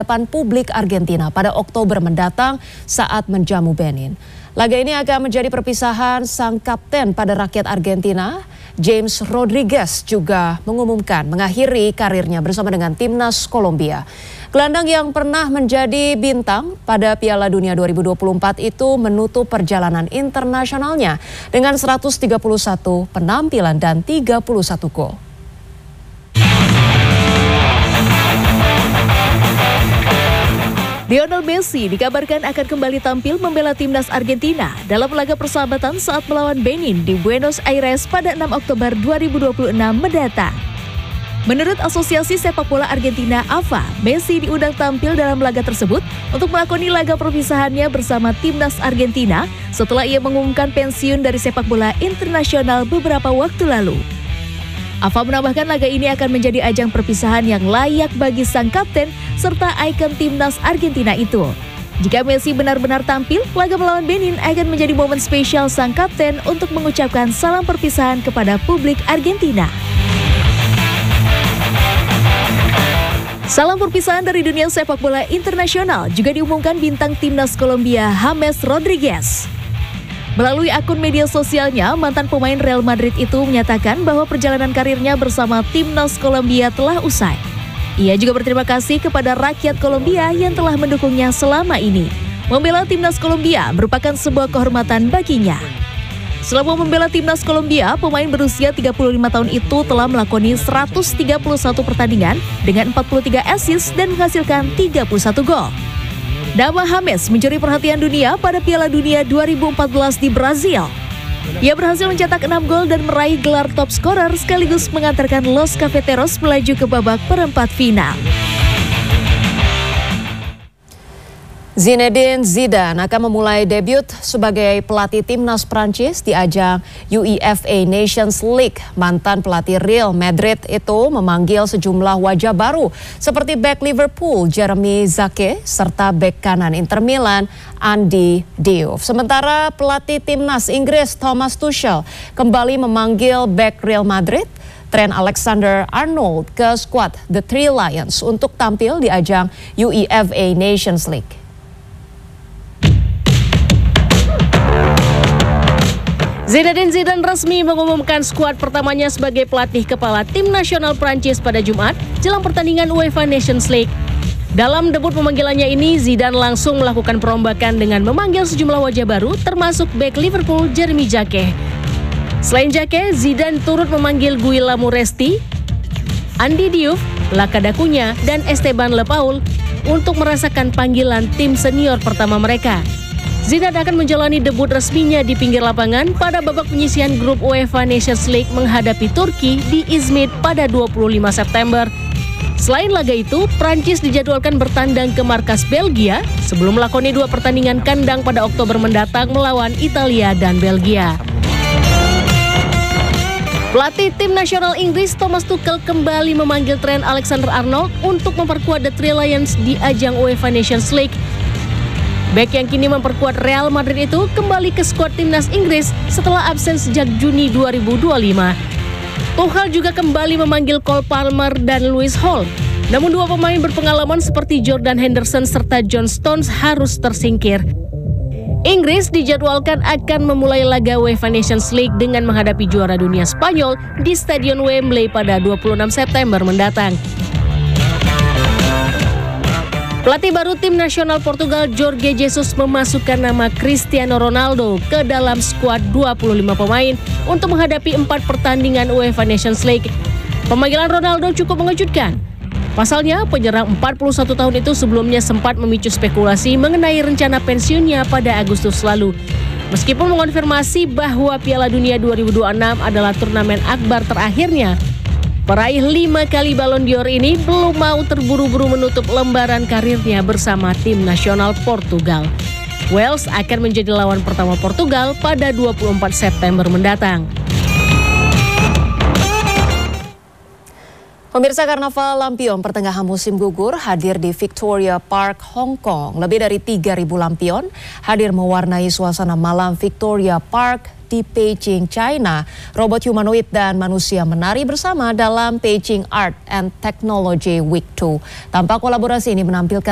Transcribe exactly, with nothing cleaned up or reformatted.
Depan publik Argentina pada Oktober mendatang saat menjamu Benin. Laga ini akan menjadi perpisahan sang kapten pada rakyat Argentina. James Rodriguez juga mengumumkan mengakhiri karirnya bersama dengan timnas Kolombia. Gelandang yang pernah menjadi bintang pada Piala Dunia dua ribu dua puluh empat itu menutup perjalanan internasionalnya dengan seratus tiga puluh satu penampilan dan tiga puluh satu gol. Lionel Messi dikabarkan akan kembali tampil membela timnas Argentina dalam laga persahabatan saat melawan Benin di Buenos Aires pada enam Oktober dua ribu dua puluh enam mendatang. Menurut Asosiasi Sepak Bola Argentina A F A, Messi diundang tampil dalam laga tersebut untuk melakoni laga perpisahannya bersama timnas Argentina setelah ia mengumumkan pensiun dari sepak bola internasional beberapa waktu lalu. A F A menambahkan laga ini akan menjadi ajang perpisahan yang layak bagi sang kapten serta ikon timnas Argentina itu. Jika Messi benar-benar tampil, laga melawan Benin akan menjadi momen spesial sang kapten untuk mengucapkan salam perpisahan kepada publik Argentina. Salam perpisahan dari dunia sepak bola internasional juga diumumkan bintang timnas Kolombia James Rodriguez. Melalui akun media sosialnya, mantan pemain Real Madrid itu menyatakan bahwa perjalanan karirnya bersama timnas Kolombia telah usai. Ia juga berterima kasih kepada rakyat Kolombia yang telah mendukungnya selama ini. Membela timnas Kolombia merupakan sebuah kehormatan baginya. Selama membela timnas Kolombia, pemain berusia tiga puluh lima tahun itu telah melakoni seratus tiga puluh satu pertandingan dengan empat puluh tiga assist dan menghasilkan tiga puluh satu gol. Nama James mencuri perhatian dunia pada Piala Dunia dua ribu empat belas di Brazil. Ia berhasil mencetak enam gol dan meraih gelar top scorer sekaligus mengantarkan Los Cafeteros melaju ke babak perempat final. Zinedine Zidane akan memulai debut sebagai pelatih timnas Prancis di ajang UEFA Nations League. Mantan pelatih Real Madrid itu memanggil sejumlah wajah baru seperti bek Liverpool Jeremy Jacquet serta bek kanan Inter Milan Andy Diouf. Sementara pelatih timnas Inggris Thomas Tuchel kembali memanggil bek Real Madrid Trent Alexander-Arnold ke skuad The Three Lions untuk tampil di ajang UEFA Nations League. Zinedine Zidane resmi mengumumkan skuad pertamanya sebagai pelatih kepala tim nasional Prancis pada Jumat jelang pertandingan UEFA Nations League. Dalam debut pemanggilannya ini, Zidane langsung melakukan perombakan dengan memanggil sejumlah wajah baru termasuk bek Liverpool Jeremy Jacquet. Selain Jacquet, Zidane turut memanggil Guillaume Resti, Andy Diouf, Lakada Cunha, dan Esteban Le Paul untuk merasakan panggilan tim senior pertama mereka. Zidane akan menjalani debut resminya di pinggir lapangan pada babak penyisihan grup UEFA Nations League menghadapi Turki di Izmit pada dua puluh lima September. Selain laga itu, Prancis dijadwalkan bertandang ke markas Belgia sebelum melakoni dua pertandingan kandang pada Oktober mendatang melawan Italia dan Belgia. Pelatih tim nasional Inggris Thomas Tuchel kembali memanggil Trent Alexander-Arnold untuk memperkuat The Three Lions di ajang UEFA Nations League. Bek yang kini memperkuat Real Madrid itu kembali ke skuad timnas Inggris setelah absen sejak Juni dua ribu dua puluh lima. Tuchel juga kembali memanggil Cole Palmer dan Lewis Hall. Namun dua pemain berpengalaman seperti Jordan Henderson serta John Stones harus tersingkir. Inggris dijadwalkan akan memulai laga UEFA Nations League dengan menghadapi juara dunia Spanyol di Stadion Wembley pada dua puluh enam September mendatang. Pelatih baru tim nasional Portugal Jorge Jesus memasukkan nama Cristiano Ronaldo ke dalam skuad dua puluh lima pemain untuk menghadapi empat pertandingan UEFA Nations League. Pemanggilan Ronaldo cukup mengejutkan. Pasalnya, penyerang empat puluh satu tahun itu sebelumnya sempat memicu spekulasi mengenai rencana pensiunnya pada Agustus lalu. Meskipun mengonfirmasi bahwa Piala Dunia dua ribu dua puluh enam adalah turnamen akbar terakhirnya, peraih lima kali Ballon d'Or ini belum mau terburu-buru menutup lembaran karirnya bersama tim nasional Portugal. Wales akan menjadi lawan pertama Portugal pada dua puluh empat September mendatang. Pemirsa, Karnaval Lampion pertengahan musim gugur hadir di Victoria Park, Hong Kong. Lebih dari tiga ribu lampion hadir mewarnai suasana malam Victoria Park di Beijing, China. Robot humanoid dan manusia menari bersama dalam Beijing Art and Technology Week dua. Tampak kolaborasi ini menampilkan